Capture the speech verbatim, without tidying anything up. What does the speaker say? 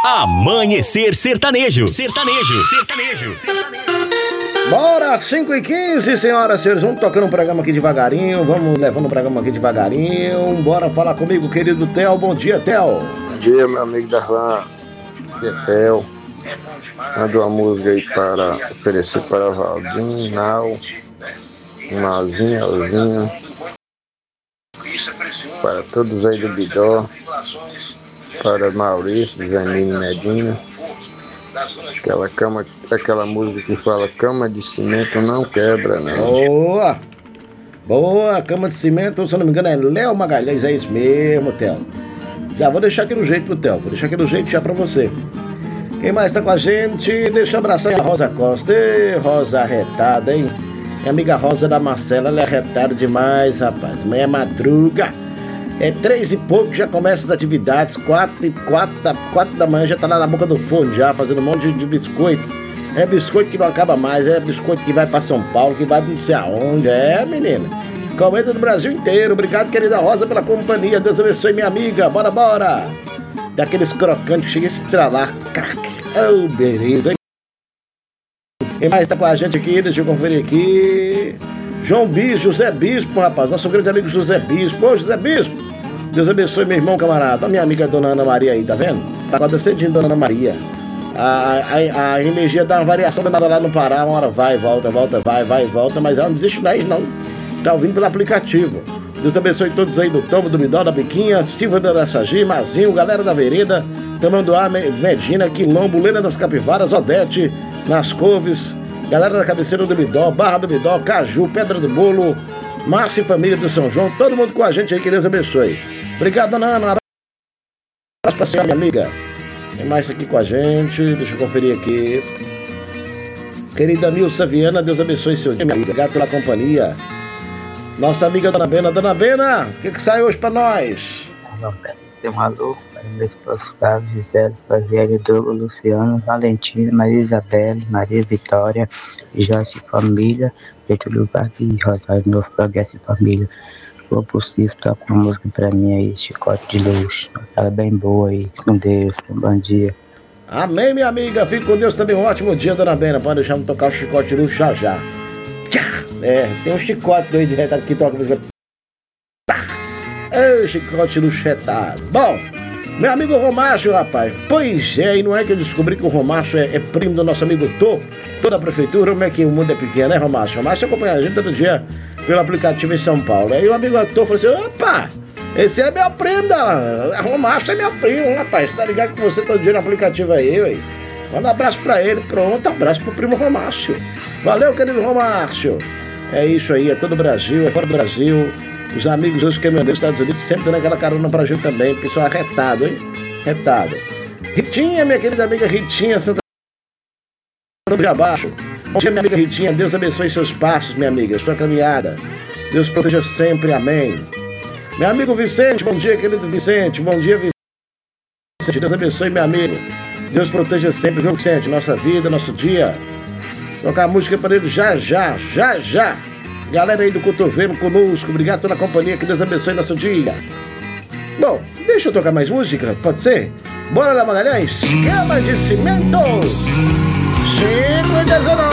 Amanhecer Sertanejo. Sertanejo. Sertanejo. Bora, cinco e quinze, senhoras e senhores, vamos tocando o programa aqui devagarinho, vamos levando o programa aqui devagarinho. Bora falar comigo, querido Theo. Bom dia, Theo. Bom dia, meu amigo Darlan. Aqui é Theo. Manda uma música aí para oferecer para Valdinho, Nau, Malzinho, Alzinho, para todos aí do Bidó, para Maurício, Zanino, Medina. Aquela cama, aquela música que fala cama de cimento não quebra, né? Boa! Boa, cama de cimento, se eu não me engano é Léo Magalhães, é isso mesmo, Theo. Já vou deixar aqui no jeito pro Theo, vou deixar aqui no jeito já pra você. Quem mais tá com a gente? Deixa eu abraçar a Rosa Costa. Ei, Rosa arretada, hein? Minha amiga Rosa da Marcela, ela é arretada demais, rapaz. Amanhã é madruga. É três e pouco, já começa as atividades. Quatro e quatro da, quatro da manhã já tá lá na boca do forno já, fazendo um monte de, de biscoito. É biscoito que não acaba mais, é biscoito que vai pra São Paulo, que vai não sei aonde. É, menina. Comenta do Brasil inteiro. Obrigado, querida Rosa, pela companhia. Deus abençoe, minha amiga. Bora, bora. Daqueles crocantes que chega a se tralar. Crack. Oh, beleza, hein? Quem mais tá com a gente aqui? Deixa eu conferir aqui. João Bispo, José Bispo, rapaz. Nosso grande amigo José Bispo. Ô, José Bispo. Deus abençoe, meu irmão, camarada. A minha amiga Dona Ana Maria aí, tá vendo? Acorda cedinho, Dona Ana Maria. A, a, a energia dá uma variação danada lá no Pará. Uma hora vai, volta, volta, vai, vai, volta. Mas ela não desiste mais, não. Tá ouvindo pelo aplicativo. Deus abençoe todos aí do Tombo, do Midó, da Biquinha, Silva da Araçagi, Mazinho, galera da Vereda, Tamanduá, Medina, Quilombo, Lena das Capivaras, Odete, Nas Couves, galera da Cabeceira do Midó, Barra do Midó, Caju, Pedra do Bolo, Márcia e família do São João, todo mundo com a gente aí, que Deus abençoe. Obrigado, dona Ana. Um abraço pra senhora, minha amiga. Tem mais aqui com a gente, deixa eu conferir aqui. Querida Nilza Viana, Deus abençoe seu dia, minha amiga. Obrigado pela companhia. Nossa amiga Dona Bena. Dona Bena, o que que sai hoje pra nós? Alô, seu alô, para meu esposo Flávio, Gisele, Faziel, Douglas, Luciano, Valentina, Maria Isabelle, Maria Vitória, Joyce Família, Getúlio Vargas e Rosário Novo, Progresso e Família. Se for possível, toca uma música pra mim aí, Chicote de Luxo. Ela é bem boa aí, com Deus, um bom dia. Amém, minha amiga, fique com Deus também, um ótimo dia, Dona Bena. Pode deixar me tocar o Chicote de Luxo já já. É, tem um chicote doido de retado que toca música. Ei, chicote no chetado. Bom, meu amigo Romácio, rapaz. Pois é, e não é que eu descobri que o Romácio é, é primo do nosso amigo Tô, toda a prefeitura. Como é que o mundo é pequeno, né, Romácio? Romácio acompanha a gente todo dia pelo aplicativo em São Paulo. Aí o amigo Tô falou assim: opa, esse é meu primo, da Romácio é meu primo, rapaz. Tá ligado com você todo dia no aplicativo aí, ué. Manda um abraço pra ele. Pronto, abraço pro primo Romácio. Valeu, querido Romácio. É isso aí, é todo o Brasil, é fora do Brasil. Os amigos hoje caminhoneiros dos Estados Unidos sempre dando aquela carona pra gente também, porque são arretados, hein? Retado. Ritinha, minha querida amiga Ritinha, Santa de abaixo. Bom dia, minha amiga Ritinha. Deus abençoe seus passos, minha amiga, sua caminhada. Deus proteja sempre, amém. Meu amigo Vicente, bom dia, querido Vicente. Bom dia, Vicente. Deus abençoe, meu amigo. Deus proteja sempre, viu, Vicente? Nossa vida, nosso dia. Tocar a música para ele já, já, já, já. Galera aí do Cotovelo conosco, obrigado pela companhia, que Deus abençoe nosso dia. Bom, deixa eu tocar mais música, pode ser? Bora lá, Magalhães. Cama de cimento. cinco e dezenove.